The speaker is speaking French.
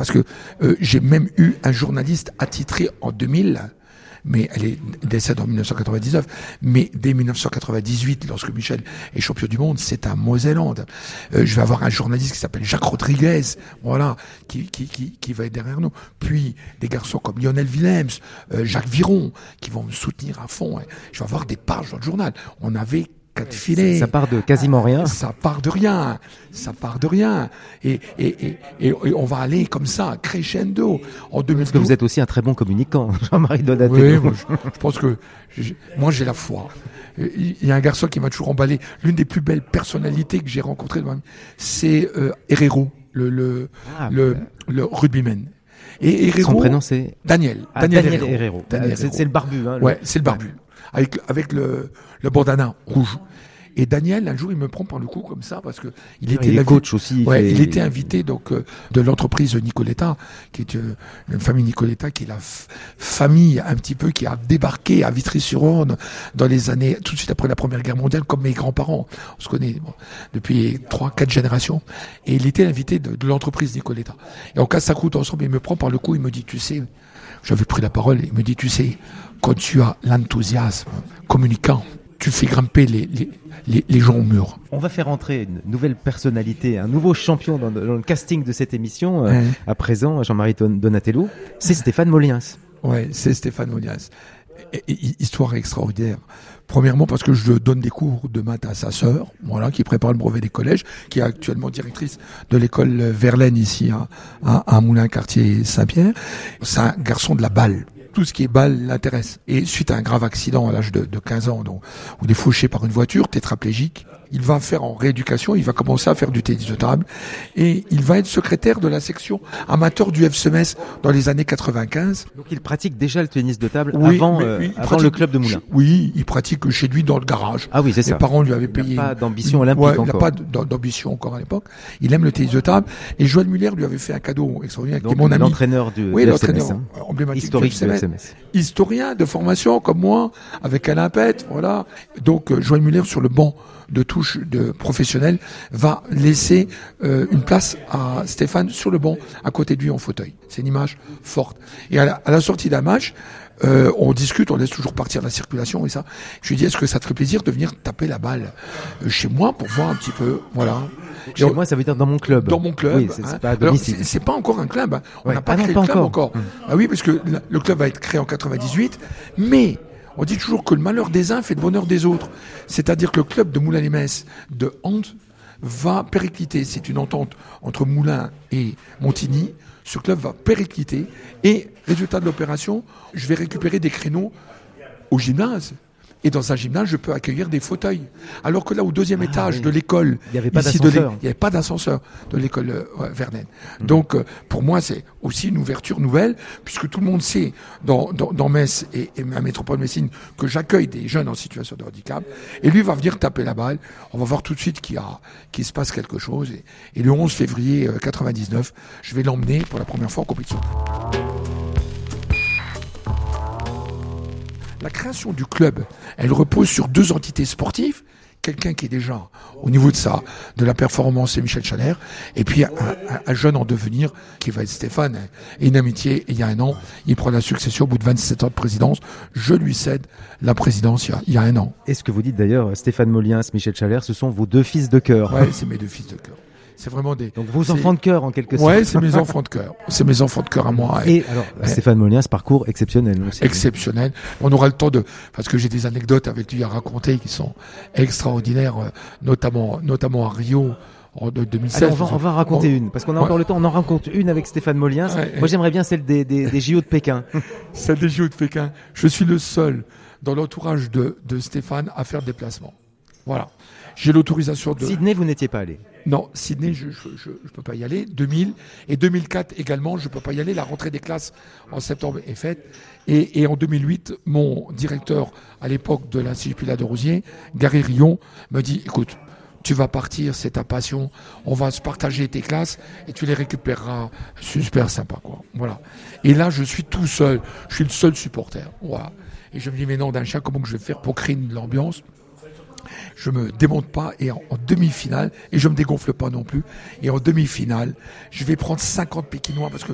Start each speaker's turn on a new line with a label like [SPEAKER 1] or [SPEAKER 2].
[SPEAKER 1] parce que j'ai même eu un journaliste attitré en 2000, mais elle est décédée en 1999, mais dès 1998, lorsque Michel est champion du monde, c'est à Mosellande. Je vais avoir un journaliste qui s'appelle Jacques Rodriguez, voilà, qui va être derrière nous. Puis des garçons comme Lionel Willems, Jacques Viron, qui vont me soutenir à fond. Je vais avoir des pages dans le journal. On avait 4 filets.
[SPEAKER 2] Ça part de quasiment rien.
[SPEAKER 1] Ça part de rien. Et on va aller comme ça, crescendo. En 2012.
[SPEAKER 2] Parce que vous êtes aussi un très bon communicant, Jean-Marie Donatello.
[SPEAKER 1] Oui, je pense que moi j'ai la foi. Il y a un garçon qui m'a toujours emballé. L'une des plus belles personnalités que j'ai rencontrées de ma vie, c'est Herrero, le rugbyman. Et Herrero,
[SPEAKER 2] son prénom c'est
[SPEAKER 1] Daniel.
[SPEAKER 2] Daniel Herrero. C'est le barbu. Hein,
[SPEAKER 1] ouais, c'est le barbu. Avec le bandana rouge. Et Daniel, un jour, il me prend par le cou comme ça parce que il était
[SPEAKER 2] coach aussi.
[SPEAKER 1] Il était invité donc de l'entreprise Nicoletta, qui est une famille Nicoletta, qui est la famille un petit peu qui a débarqué à Vitry-sur-Orne dans les années tout de suite après la Première Guerre mondiale, comme mes grands-parents. On se connaît depuis 3-4 générations. Et il était invité de l'entreprise Nicoletta. Et on casse sa croûte ensemble. Il me prend par le cou. Il me dit, tu sais, j'avais pris la parole. Il me dit, tu sais, quand tu as l'enthousiasme communicant, tu fais grimper les gens au mur.
[SPEAKER 2] On va faire entrer une nouvelle personnalité, un nouveau champion dans le casting de cette émission. À présent, Jean-Marie Donatello, c'est Stéphane Molins.
[SPEAKER 1] Ouais, c'est Stéphane Molins. Histoire extraordinaire. Premièrement, parce que je donne des cours de maths à sa sœur, voilà, qui prépare le brevet des collèges, qui est actuellement directrice de l'école Verlaine ici à Moulins-Quartier-Saint-Pierre. C'est un garçon de la balle. Tout ce qui est balle l'intéresse. Et suite à un grave accident à l'âge de 15 ans, où il est fauché par une voiture, tétraplégique, il va faire en rééducation, il va commencer à faire du tennis de table, et il va être secrétaire de la section amateur du FC Metz dans les années 95.
[SPEAKER 2] Donc il pratique déjà le tennis de table avant le club de Moulins.
[SPEAKER 1] Oui, il pratique chez lui dans le garage.
[SPEAKER 2] Ah oui, c'est ça.
[SPEAKER 1] Les parents lui avaient payé.
[SPEAKER 2] Il n'a pas d'ambition olympique encore.
[SPEAKER 1] Il n'a pas d'ambition encore à l'époque. Il aime le tennis de table, et Joël Muller lui avait fait un cadeau extraordinaire,
[SPEAKER 2] donc,
[SPEAKER 1] qui est mon ami.
[SPEAKER 2] L'entraîneur du FC Metz,
[SPEAKER 1] emblématique
[SPEAKER 2] historique
[SPEAKER 1] du FC Metz. Historien de formation comme moi, avec Alain Pet, voilà. Donc Joël Muller sur le banc de touche de professionnel va laisser une place à Stéphane sur le banc à côté de lui en fauteuil. C'est une image forte. Et à la sortie d'un match, on discute, on laisse toujours partir la circulation et ça. Je lui dis, est-ce que ça te ferait plaisir de venir taper la balle chez moi pour voir un petit peu, voilà.
[SPEAKER 2] Chez moi, ça veut dire dans mon club.
[SPEAKER 1] Dans mon club.
[SPEAKER 2] Oui, c'est pas à domicile.
[SPEAKER 1] Alors, c'est pas encore un club. Hein. On n'a pas créé le club encore. Ah oui, parce que le club va être créé en 98, mais on dit toujours que le malheur des uns fait le bonheur des autres. C'est-à-dire que le club de Moulins-les-Metz de hand va péricliter. C'est une entente entre Moulins et Montigny. Ce club va péricliter. Et résultat de l'opération, je vais récupérer des créneaux au gymnase. Et dans un gymnase, je peux accueillir des fauteuils. Alors que là, au deuxième étage de l'école,
[SPEAKER 2] il n'y avait pas d'ascenseur.
[SPEAKER 1] Il n'y avait pas d'ascenseur de l'école Verlaine. Donc, pour moi, c'est aussi une ouverture nouvelle, puisque tout le monde sait dans Metz et ma métropole messine que j'accueille des jeunes en situation de handicap. Et lui va venir taper la balle. On va voir tout de suite qu'il se passe quelque chose. Et le 11 février 99, je vais l'emmener pour la première fois en compétition. La création du club, elle repose sur 2 entités sportives. Quelqu'un qui est déjà au niveau de la performance, c'est Michel Chalère. Et puis un jeune en devenir qui va être Stéphane. Et une amitié, et il y a un an, il prend la succession au bout de 27 ans de présidence. Je lui cède la présidence il y a un an.
[SPEAKER 2] Et ce que vous dites d'ailleurs, Stéphane Molins, Michel Chalère, ce sont vos 2 fils de cœur.
[SPEAKER 1] Ouais, c'est mes 2 fils de cœur. C'est vraiment
[SPEAKER 2] Donc vos enfants de cœur en quelque sorte.
[SPEAKER 1] Ouais, c'est mes enfants de cœur. C'est mes enfants de cœur à moi.
[SPEAKER 2] Et alors, Stéphane Molins, parcours exceptionnel aussi.
[SPEAKER 1] Exceptionnel. On aura le temps parce que j'ai des anecdotes avec lui à raconter qui sont extraordinaires, notamment à Rio. En 2016.
[SPEAKER 2] Alors on va raconter une, parce qu'on a encore le temps, on en raconte une avec Stéphane Molins. Moi j'aimerais bien celle des JO de Pékin.
[SPEAKER 1] Celle des JO de Pékin. Je suis le seul dans l'entourage de Stéphane à faire le déplacement. Voilà. J'ai l'autorisation de...
[SPEAKER 2] Sydney, vous n'étiez pas allé?
[SPEAKER 1] Non, Sydney, je peux pas y aller. 2000 et 2004 également, je peux pas y aller. La rentrée des classes en septembre est faite. Et en 2008, mon directeur à l'époque de l'Institut Pilat de Rosiers, Gary Rion, me dit, écoute, tu vas partir, c'est ta passion, on va se partager tes classes et tu les récupéreras. Super sympa, quoi. Voilà. Et là, je suis tout seul. Je suis le seul supporter. Voilà. Et je me dis, mais non, d'un chat, comment que je vais faire pour créer de l'ambiance? Je me démonte pas et en demi-finale, et je me dégonfle pas non plus, et en demi-finale, je vais prendre 50 Pékinois parce que